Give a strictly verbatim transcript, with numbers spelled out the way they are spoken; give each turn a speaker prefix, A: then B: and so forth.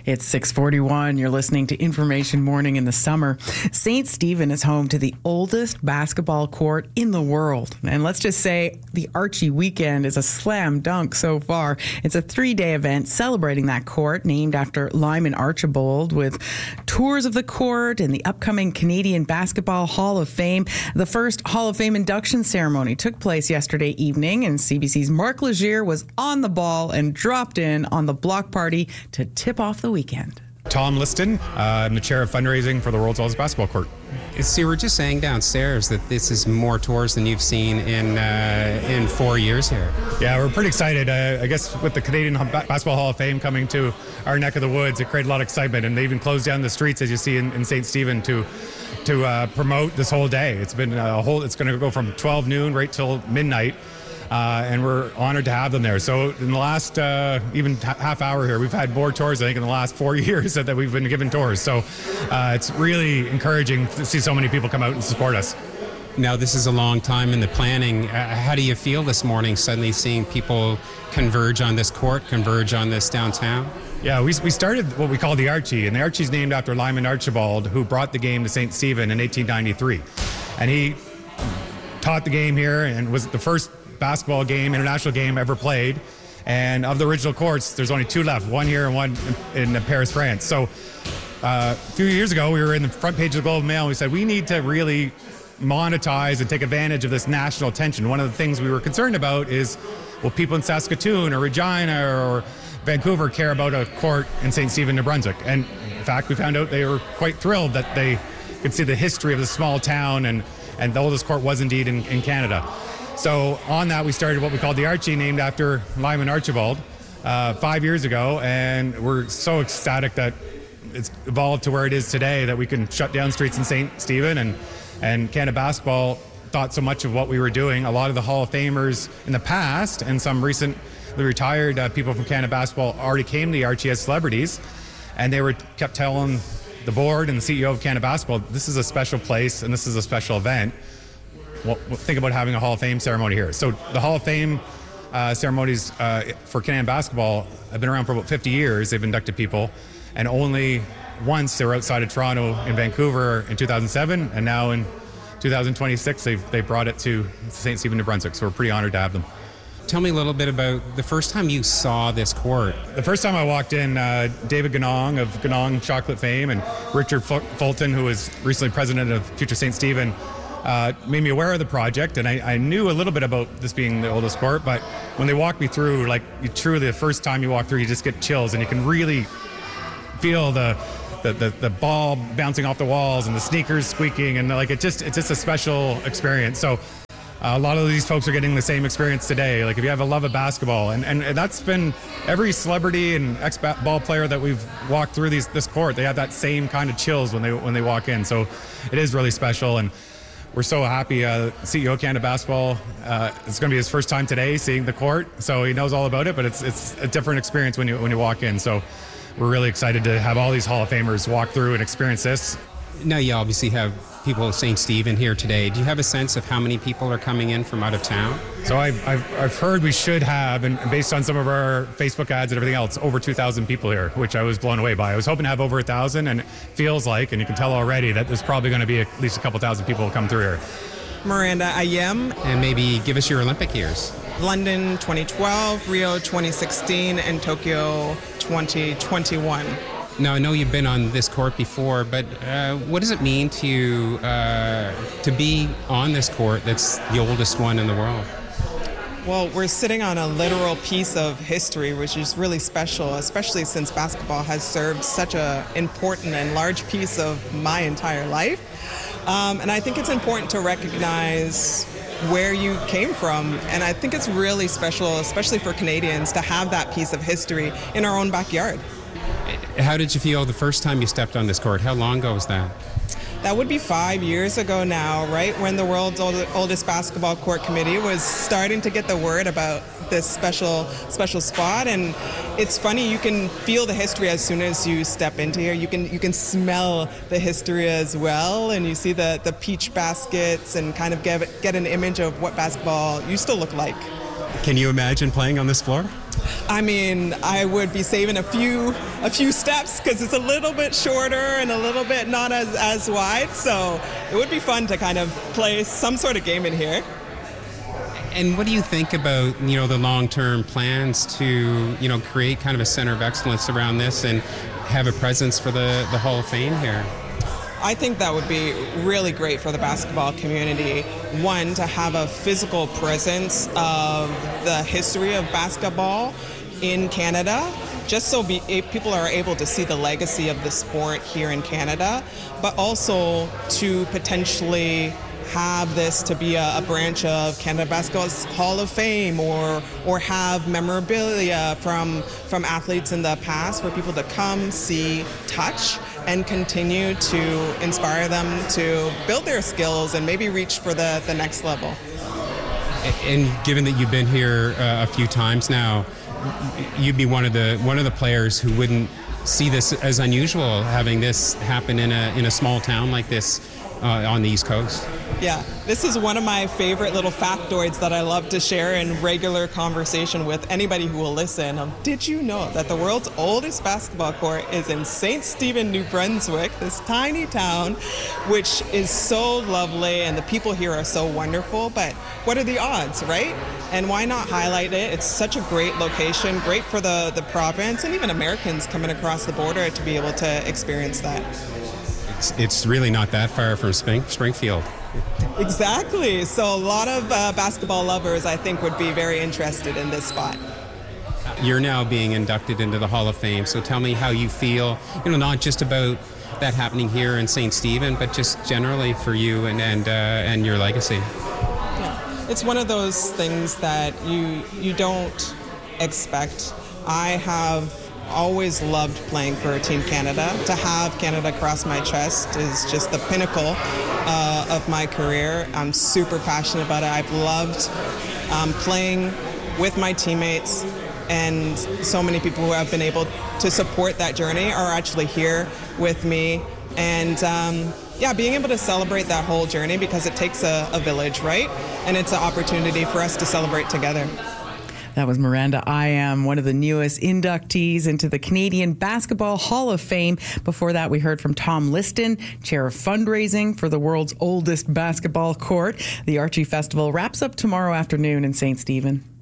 A: It's six forty-one. You're listening to Information Morning in the summer. Saint Stephen is home to the oldest basketball court in the world. And let's just say the Archie weekend is a slam dunk so far. It's a three-day event celebrating that court named after Lyman Archibald, with tours of the court and the upcoming Canadian Basketball Hall of Fame. The first Hall of Fame induction ceremony took place yesterday evening, and C B C's Mark Legier was on the ball and dropped in on the block party to tip off the weekend.
B: Tom Liston, uh, I'm the chair of fundraising for the world's oldest basketball court.
C: So you were just saying downstairs that this is more tours than you've seen in uh, in four years here.
B: Yeah, we're pretty excited. Uh, I guess with the Canadian Basketball Hall of Fame coming to our neck of the woods, it created a lot of excitement, and they even closed down the streets, as you see in, in Saint Stephen, to to uh, promote this whole day. It's been a whole. It's going to go from twelve noon right till midnight. Uh, and we're honored to have them there. So in the last uh, even t- half hour here, we've had more tours, I think, in the last four years that, that we've been given tours. So uh, it's really encouraging to see so many people come out and support us.
C: Now, this is a long time in the planning. Uh, how do you feel this morning, suddenly seeing people converge on this court, converge on this downtown?
B: Yeah, we, we started what we call the Archie, and the Archie's named after Lyman Archibald, who brought the game to Saint Stephen in eighteen ninety-three. And he taught the game here and was the first basketball game, international game ever played. And of the original courts, there's only two left, one here and one in, in Paris, France. So uh, a few years ago, we were in the front page of the Globe and Mail, and we said we need to really monetize and take advantage of this national attention. One of the things we were concerned about is, will people in Saskatoon or Regina or Vancouver care about a court in Saint Stephen, New Brunswick? And in fact, we found out they were quite thrilled that they could see the history of the small town, and, and the oldest court was indeed in, in Canada. So on that, we started what we called the Archie, named after Lyman Archibald, uh, five years ago, and we're so ecstatic that it's evolved to where it is today, that we can shut down streets in Saint Stephen, and, and Canada Basketball thought so much of what we were doing. A lot of the Hall of Famers in the past and some recently retired uh, people from Canada Basketball already came to the Archie as celebrities, and they were kept telling the board and the C E O of Canada Basketball, this is a special place and this is a special event. Well, think about having a Hall of Fame ceremony here. So the Hall of Fame uh, ceremonies uh, for Canadian basketball have been around for about fifty years. They've inducted people, and only once they were outside of Toronto in Vancouver in two thousand seven, and now in two thousand twenty-six they've, they brought it to Saint Stephen, New Brunswick. So we're pretty honored to have them.
C: Tell me a little bit about the first time you saw this court.
B: The first time I walked in, uh, David Ganong of Ganong Chocolate fame and Richard Fulton, who was recently president of Future Saint Stephen, Uh, made me aware of the project, and I, I knew a little bit about this being the oldest court, but when they walked me through, like, you truly, the first time you walk through, you just get chills, and you can really feel the the, the, the ball bouncing off the walls and the sneakers squeaking, and like it just it's just a special experience. So uh, a lot of these folks are getting the same experience today. Like, if you have a love of basketball, and, and that's been every celebrity and ex-ball player that we've walked through these this court, they have that same kind of chills when they when they walk in. So it is really special, and we're so happy. Uh, C E O of Canada Basketball, uh, it's going to be his first time today seeing the court, so he knows all about it, but it's it's a different experience when you when you walk in. So we're really excited to have all these Hall of Famers walk through and experience this.
C: Now, you obviously have people of Saint Stephen here today. Do you have a sense of how many people are coming in from out of town?
B: So I've, I've, I've heard we should have, and based on some of our Facebook ads and everything else, over two thousand people here, which I was blown away by. I was hoping to have over one thousand, and it feels like, and you can tell already, that there's probably going to be at least a couple thousand people who come through here.
D: Miranda Ayem.
C: And maybe give us your Olympic years.
D: London twenty twelve, Rio twenty sixteen, and Tokyo twenty twenty-one.
C: Now, I know you've been on this court before, but uh, what does it mean to you uh, to be on this court that's the oldest one in the world?
D: Well, we're sitting on a literal piece of history, which is really special, especially since basketball has served such an important and large piece of my entire life. Um, and I think it's important to recognize where you came from. And I think it's really special, especially for Canadians, to have that piece of history in our own backyard.
C: How did you feel the first time you stepped on this court? How long ago was that?
D: That would be five years ago now, right when the world's old, oldest basketball court committee was starting to get the word about this special special spot. And it's funny, you can feel the history as soon as you step into here. You can you can smell the history as well, and you see the, the peach baskets and kind of get, get an image of what basketball used to look like.
C: Can you imagine playing on this floor?
D: I mean, I would be saving a few a few steps because it's a little bit shorter and a little bit not as, as wide. So it would be fun to kind of play some sort of game in here.
C: And what do you think about, you know, the long-term plans to, you know, create kind of a center of excellence around this and have a presence for the, the Hall of Fame here?
D: I think that would be really great for the basketball community. One, to have a physical presence of the history of basketball in Canada, just so be, people are able to see the legacy of the sport here in Canada, but also to potentially have this to be a, a branch of Canada Basketball's Hall of Fame, or or have memorabilia from from athletes in the past for people to come, see, touch, and continue to inspire them to build their skills and maybe reach for the, the next level.
C: And given that you've been here uh, a few times now, you'd be one of the one of the players who wouldn't see this as unusual, having this happen in a in a small town like this uh, on the East Coast.
D: Yeah, this is one of my favorite little factoids that I love to share in regular conversation with anybody who will listen. Um, did you know that the world's oldest basketball court is in Saint Stephen, New Brunswick, this tiny town, which is so lovely and the people here are so wonderful, but what are the odds, right? And why not highlight it? It's such a great location, great for the, the province and even Americans coming across the border to be able to experience that.
C: It's, it's really not that far from Spring, Springfield.
D: Exactly. So a lot of uh, basketball lovers, I think, would be very interested in this spot.
C: You're now being inducted into the Hall of Fame, so tell me how you feel, you know, not just about that happening here in Saint Stephen, but just generally for you and and, uh, and your legacy.
D: Yeah. It's one of those things that you you don't expect. I have always loved playing for Team Canada. To have Canada cross my chest is just the pinnacle uh, of my career. I'm super passionate about it. I've loved um, playing with my teammates, and so many people who have been able to support that journey are actually here with me. And um, yeah, being able to celebrate that whole journey, because it takes a, a village, right? And it's an opportunity for us to celebrate together.
A: That was Miranda Iam, one of the newest inductees into the Canadian Basketball Hall of Fame. Before that, we heard from Tom Liston, chair of fundraising for the world's oldest basketball court. The Archie Festival wraps up tomorrow afternoon in Saint Stephen.